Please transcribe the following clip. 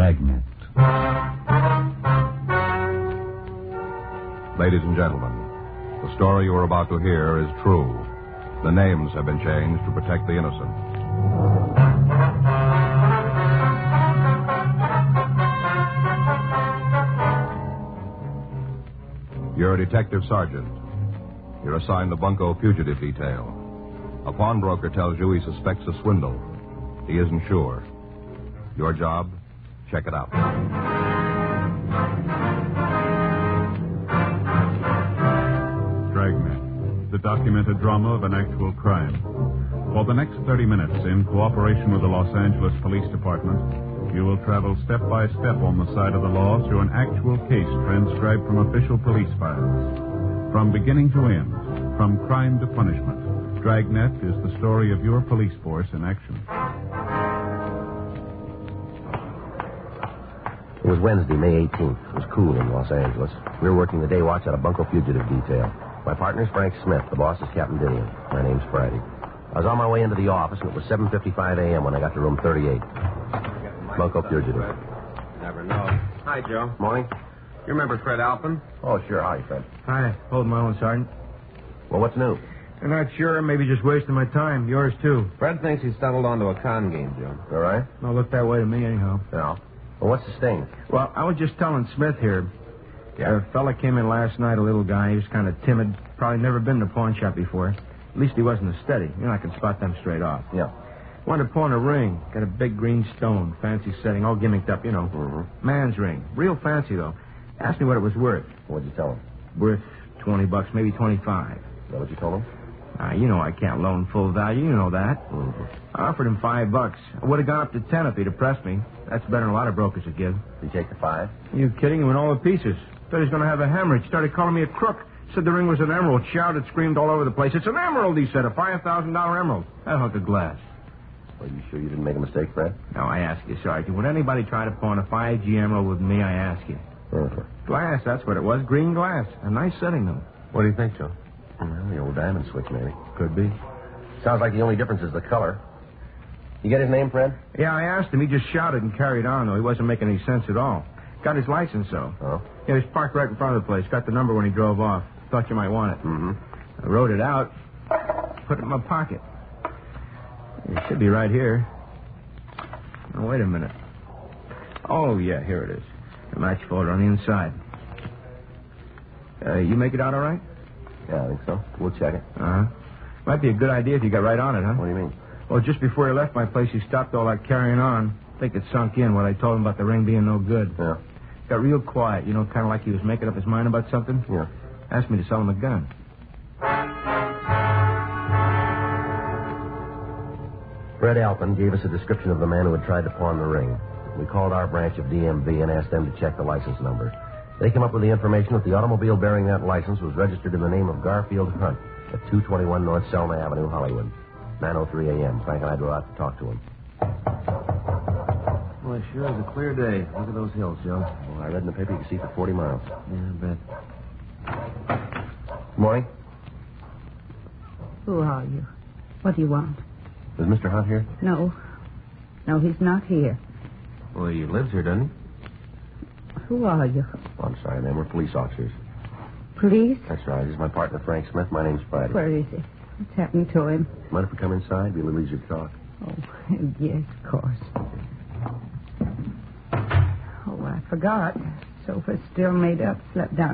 Dragnet. Ladies and gentlemen, the story you are about to hear is true. The names have been changed to protect the innocent. You're a detective sergeant. You're assigned the Bunko fugitive detail. A pawnbroker tells you he suspects a swindle. He isn't sure. Your job? Check it out. Dragnet, the documented drama of an actual crime. For the next 30 minutes, in cooperation with the Los Angeles Police Department, you will travel step by step on the side of the law through an actual case transcribed from official police files. From beginning to end, from crime to punishment, Dragnet is the story of your police force in action. It was Wednesday, May 18th. It was cool in Los Angeles. We were working the day watch at a Bunko fugitive detail. My partner's Frank Smith. The boss is Captain Didion. My name's Friday. I was on my way into the office, and it was 7:55 a.m. when I got to room 38. Bunko fugitive. Never know. Hi, Joe. Morning. You remember Fred Alpin? Oh, sure. Hi, Fred. Hi. Hold my own, Sergeant. Well, what's new? I'm not sure. Maybe just wasting my time. Yours, too. Fred thinks he stumbled onto a con game, Joe. All right? Don't look that way to me, anyhow. Yeah. Well, what's the sting? Well, I was just telling Smith here. Yeah? A fella came in last night, a little guy. He was kind of timid. Probably never been to a pawn shop before. At least he wasn't a steady. You know, I can spot them straight off. Yeah. Wanted to pawn a ring. Got a big green stone. Fancy setting. All gimmicked up, you know. Mm-hmm. Man's ring. Real fancy, though. Asked me what it was worth. What'd you tell him? Worth $20, maybe 25. Is that what you told him? You know I can't loan full value. You know that. Mm-hmm. I offered him $5. I would have gone up to 10 if he'd have pressed me. That's better than a lot of brokers would give. Did he take the 5? Are you kidding? He went all to pieces. Thought he was going to have a hemorrhage. Started calling me a crook. Said the ring was an emerald. Shouted, screamed all over the place. It's an emerald, he said. A $5,000 emerald. That hunk of glass. Are you sure you didn't make a mistake, Fred? No, I ask you, Sergeant. Would anybody try to pawn a 5G emerald with me? I ask you. Mm-hmm. Glass, that's what it was. Green glass. A nice setting, though. What do you think, Joe? Well, the old diamond switch, maybe. Could be. Sounds like the only difference is the color. You get his name, Fred? Yeah, I asked him. He just shouted and carried on, though. He wasn't making any sense at all. Got his license, though. Oh? Yeah, he was parked right in front of the place. Got the number when he drove off. Thought you might want it. Mm-hmm. I wrote it out. Put it in my pocket. It should be right here. Oh, wait a minute. Oh, yeah, here it is. The match folder on the inside. You make it out all right? Yeah, I think so. We'll check it. Uh-huh. Might be a good idea if you got right on it, huh? What do you mean? Well, just before he left my place, he stopped all that carrying on. I think it sunk in when I told him about the ring being no good. Yeah. Got real quiet, you know, kind of like he was making up his mind about something. Yeah. Asked me to sell him a gun. Fred Alpin gave us a description of the man who had tried to pawn the ring. We called our branch of DMV and asked them to check the license number. They came up with the information that the automobile bearing that license was registered in the name of Garfield Hunt at 221 North Selma Avenue, Hollywood. 9:03 a.m. Frank and I drove out to talk to him. Well, it sure is a clear day. Look at those hills, Joe. Well, I read in the paper you can see for 40 miles. Yeah, I bet. Good morning. Who are you? What do you want? Is Mr. Hunt here? No. No, he's not here. Well, he lives here, doesn't he? Who are you? Oh, I'm sorry, ma'am. We're police officers. Police? That's right. This is my partner, Frank Smith. My name's Friday. Where is he? What's happened to him? Mind if we come inside? Be a little easier to talk. Oh, yes, of course. Oh, I forgot. Sofa's still made up. Slept down